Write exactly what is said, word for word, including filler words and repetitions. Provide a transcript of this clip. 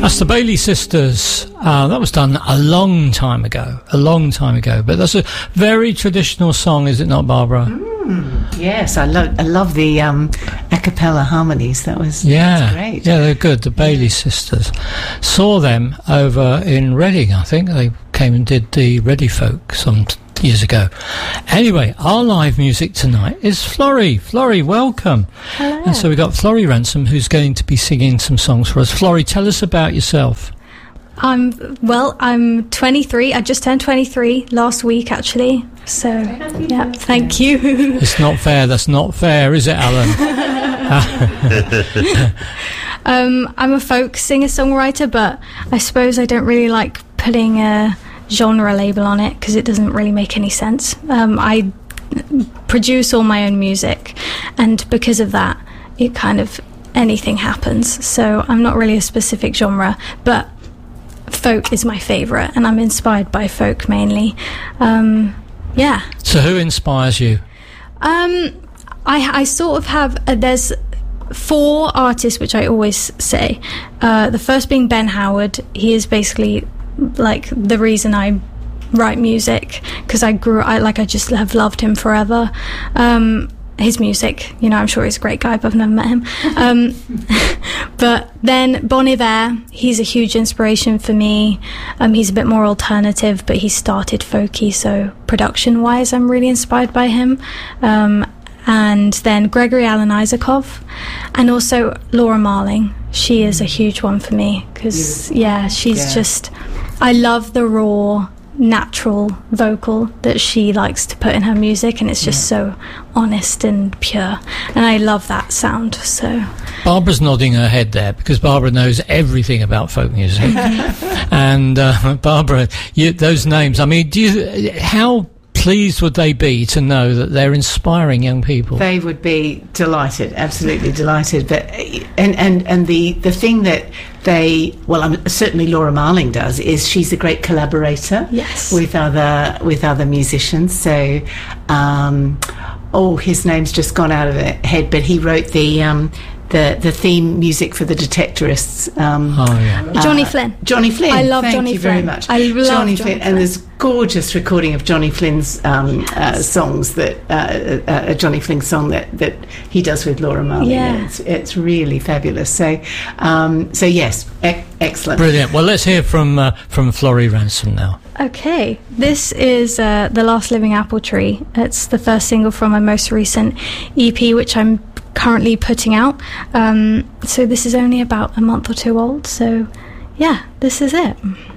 That's the Bailey Sisters. Uh, that was done a long time ago, a long time ago. But that's a very traditional song, is it not, Barbara? Mm, yes, I love I love the um, a cappella harmonies. That was, yeah, that was great. Yeah, they're good. The Bailey Sisters. Saw them over in Reading, I think. They came and did the Ready Folk some t- years ago. Anyway, our live music tonight is Florrie. Florrie, welcome. Hello. And so we've got Florrie Ransom, who's going to be singing some songs for us. Florrie, tell us about yourself. I'm well. I'm twenty-three. I just turned twenty-three last week, actually. So, yeah, thank you. It's not fair. That's not fair, is it, Alan? um, I'm a folk singer-songwriter, but I suppose I don't really like putting a genre label on it because it doesn't really make any sense. Um, I produce all my own music, and because of that, it kind of anything happens. So I'm not really a specific genre, but folk is my favourite, and I'm inspired by folk mainly. Um, yeah. So who inspires you? Um, I, I sort of have, uh, there's four artists which I always say. Uh, the first being Ben Howard. He is basically like the reason I write music, because I grew, I like I just have loved him forever. Um, his music, you know, I'm sure he's a great guy, but I've never met him. Um, but then Bon Iver, he's a huge inspiration for me. Um, he's a bit more alternative, but he started folky, so production-wise, I'm really inspired by him. Um, and then Gregory Alan Isakov, and also Laura Marling. She is a huge one for me, because, yeah, she's yeah. just... I love the raw, natural vocal that she likes to put in her music, and it's just yeah. so honest and pure, and I love that sound. So Barbara's nodding her head there because Barbara knows everything about folk music. And uh, Barbara, you, those names, I mean, do you, how pleased would they be to know that they're inspiring young people? They would be delighted, absolutely delighted. But and and and the the thing that they, well, I'm, certainly Laura Marling does, is she's a great collaborator. Yes. with other with other musicians. So, um, oh, his name's just gone out of the head, but he wrote the. Um, The, the theme music for the Detectorists. Um, oh, yeah. Johnny uh, Flynn. Johnny Flynn. I love Thank Johnny you Flynn. very much. I love Johnny Johnny Flynn. Flynn. And there's gorgeous recording of Johnny Flynn's um, uh, songs that uh, uh, a Johnny Flynn song that, that he does with Laura Marling. Yeah. It's, it's really fabulous. So, um, so yes, e- excellent. Brilliant. Well, let's hear from uh, from Florrie Ransom now. Okay, this is uh, The Last Living Apple Tree. It's the first single from my most recent E P, which I'm currently putting out. Um, so this is only about a month or two old. So, yeah, this is it.